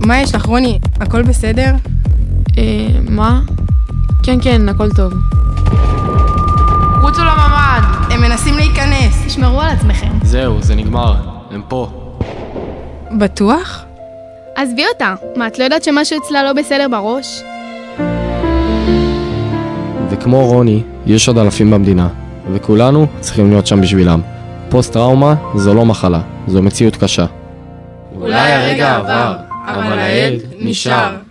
מה יש לך, רוני? הכל בסדר? מה? כן, הכל טוב. רוצו לממ"ד! הם מנסים להיכנס. תשמרו על עצמכם. זהו, זה נגמר. הם פה. בטוח? עזבי אותה. מה, את לא יודעת שמשהו אצלה לא בסדר בראש? וכמו רוני, יש עוד אלפים במדינה, וכולנו צריכים להיות שם בשבילם. פוסט-טראומה זו לא מחלה, זו מציאות קשה. אולי הרגע עבר, אבל הילד נשאר.